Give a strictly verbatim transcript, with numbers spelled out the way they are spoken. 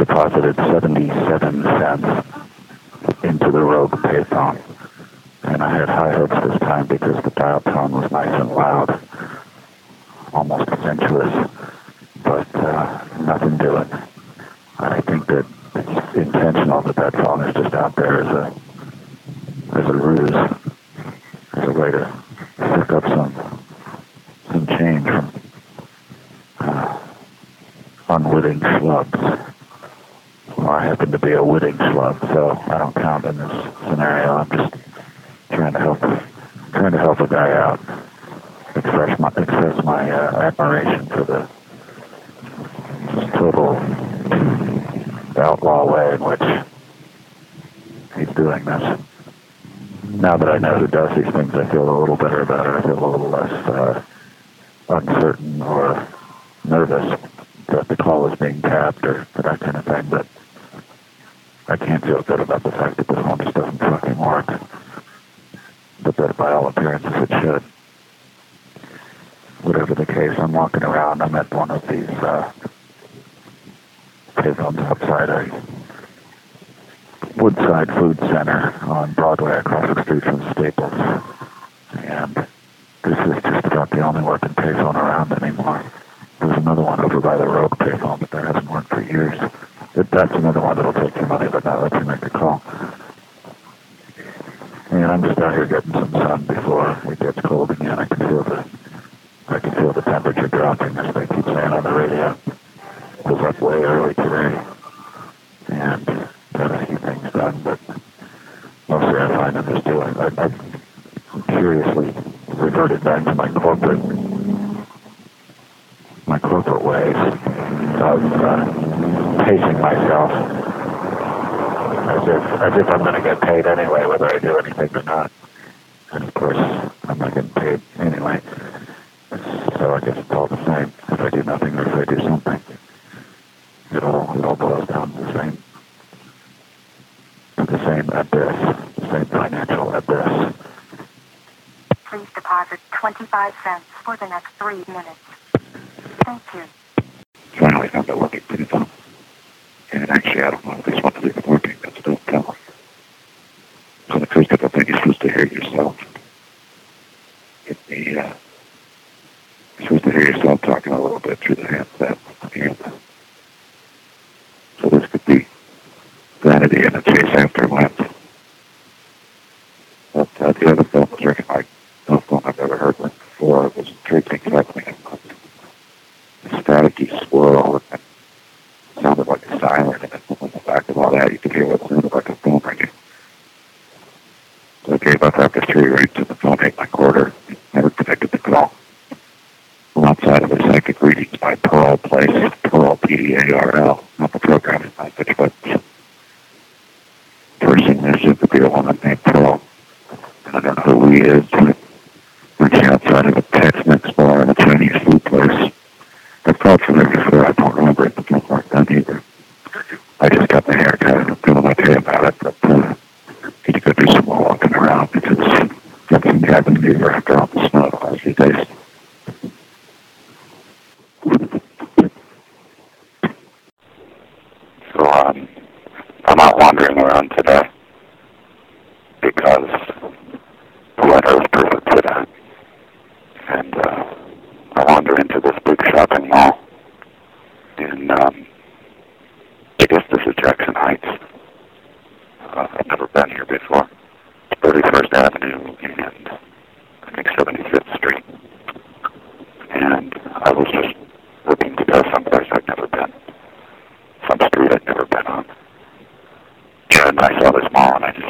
deposited seventy-seven cents into the Rogue payphone. And I had high hopes this time because the dial tone was nice and loud, almost sensuous, but uh, nothing doing. I think that it's intentional that that phone is just out there as a as a ruse, as a way to pick up some some change from uh, unwitting schlubs. Well, I happen to be a witting schlub, so I don't count in this scenario. I'm just trying to help, trying to help a guy out, express my express my uh, admiration for the total outlaw way in which he's doing this. Now that I know who does these things, I feel a little better about it. I feel a little less uh, uncertain or nervous that the call is being tapped or that kind of thing, but I can't feel good about the fact that the phone just doesn't fucking work. But that by all appearances it should. Whatever the case, I'm walking around. I'm at one of these uh, payphones outside a Woodside Food Center on Broadway across the street from Staples. And this is just about the only working payphone around anymore. There's another one over by the Rogue payphone, but that hasn't worked for years. That's another one that'll take your money, but not let you make a call. And I'm just out here getting some sun before it gets cold again. I can feel the, I can feel the temperature dropping, as they keep saying on the radio. It was up way early today, and got a few things done, but mostly I find I'm just doing. I, I curiously reverted back to my corporate, my corporate ways of uh, pacing myself. As if, as if I'm going to get paid anyway, whether I do anything or not. And of course, I'm not getting paid anyway. So I guess it's all the same. If I do nothing or if I do something, it all, it all boils down to the same, to the same abyss, the same financial abyss. Please deposit twenty-five cents for the next three minutes. Thank you. Finally found a working payphone. And actually, I don't know if these ones are even working. That's still telling. So the first couple of things you're supposed to hear yourself. Get the, uh, you're supposed to hear yourself talking a little bit through the handset. And so this could be vanity and a chase after length. But uh, the other film was working like no film I've ever heard of before. It was three things happening at once. A staticky swirl and sounded like a siren, and on the back of all that, you could hear what sounded like a phone ringing. So I gave up after three rings, and the phone ate my quarter. Never connected the call. Well, outside of a psychic readings by Pearl Place, Pearl, P D A R L, not the programming language, but person is it could be a woman named Pearl. And I don't know who he is. Reaching outside of a Tex-Mex bar and a Chinese food place. I've called from there before. I don't remember it, but don't mark that either. I just got my hair cut. I'm feeling okay about it, but uh, need to go do some more walking around because got some cabin fever after all the snow the last few days. So um, I'm out wandering around today because the weather is perfect for that. And uh, I wander into this big shopping mall in, um, I guess this is Jackson Heights. Uh, I've never been here before. It's thirty-first Avenue and I think seventy-fifth Street. And I was just looking to go someplace I'd never been. Some street I'd never been on. And I saw this mall and I just